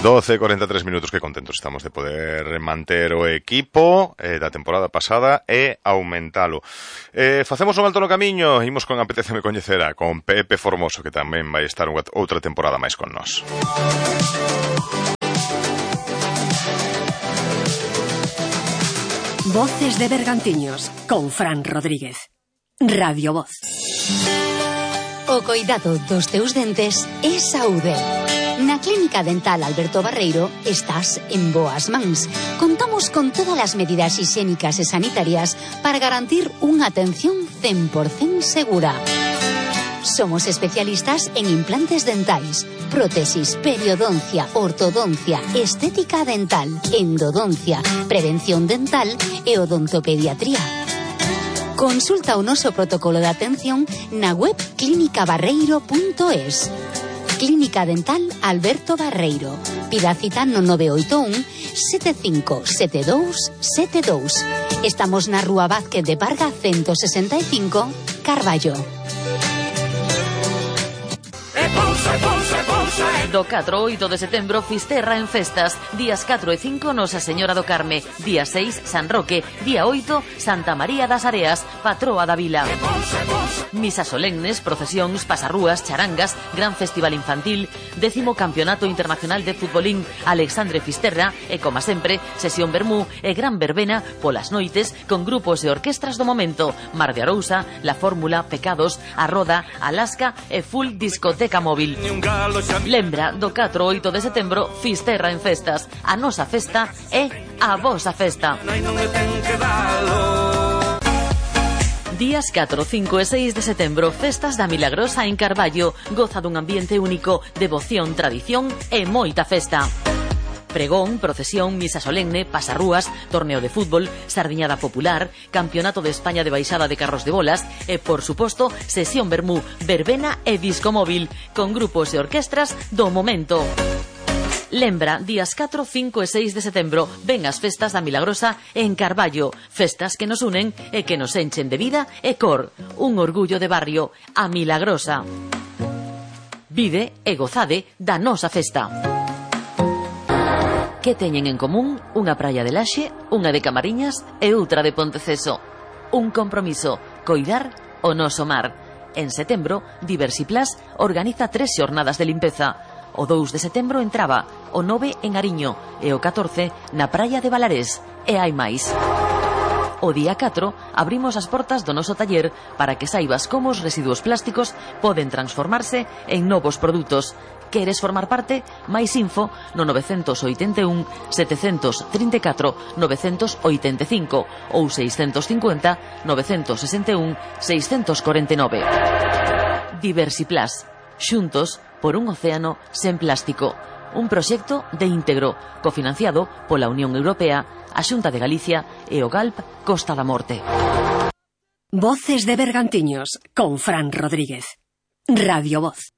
12:43 minutos, que contentos estamos de poder manter o equipo da temporada pasada e aumentalo. Facemos un alto no camiño, imos con Apeteceme Coñecera, con Pepe Formoso, que tamén vai estar outra temporada máis con nós. Voces de Bergantiños, con Fran Rodríguez. Radio Voz. O coidado dos teus dentes é saúde. Na Clínica Dental Alberto Barreiro estás en boas mans. Contamos con todas as medidas higiénicas e sanitarias para garantir unha atención 100% segura. Somos especialistas en implantes dentais, prótesis, periodoncia, ortodoncia, estética dental, endodoncia, prevención dental e odontopediatría. Consulta o noso protocolo de atención na web clinicabarreiro.es. Clínica Dental Alberto Barreiro. Pida cita no 981 757272. Estamos na Rúa Vázquez de Varga 165, Carballo. Do 4 ao 8 de setembro, Fisterra en festas. Días 4 e 5, Nosa Señora do Carme. Día 6, San Roque. Día 8, Santa María das Areas, patroa da vila. Misas solemnes, procesións, pasarrúas, charangas, gran festival infantil, 10º Campeonato Internacional de Futbolín Alexandre Fisterra e, como sempre, sesión vermú e gran verbena polas noites con grupos e orquestras do momento. Mar de Arousa, La Fórmula, Pecados, A Roda, Alaska e full discoteca móvil. Lembra, do 4 ao 8 de setembro, Fisterra en festas. A nosa festa é a vosa festa. Días 4, 5 e 6 de setembro, festas da Milagrosa en Carballo. Goza dun ambiente único, devoción, tradición e moita festa. Pregón, procesión, misa solemne, pasarrúas, torneo de fútbol, sardiñada popular, campeonato de España de baixada de carros de bolas e, por suposto, sesión vermú, verbena e disco móvil, con grupos e orquestras do momento. Lembra, días 4, 5 e 6 de setembro, ven as festas da Milagrosa en Carballo. Festas que nos unen e que nos enchen de vida e cor. Un orgullo de barrio, a Milagrosa. Vive e gozade da nosa festa. Que teñen en común unha praia de Laxe, unha de Camariñas e outra de Ponteceso. Un compromiso, coidar o noso mar. En setembro, Diversiplas organiza 3 xornadas de limpeza. O 2 de setembro entraba, o 9 en Ariño e o 14 na praia de Balarés. E hai máis. O día 4 abrimos as portas do noso taller para que saibas como os residuos plásticos poden transformarse en novos produtos. Queres formar parte? Mais info no 981 734 985 ou 650 961 649. Diversiplas. Xuntos por un océano sen plástico. Un proxecto de íntegro, cofinanciado pola Unión Europea, a Xunta de Galicia e o GALP Costa da Morte. Voces de Bergantiños, con Fran Rodríguez. Radio Voz.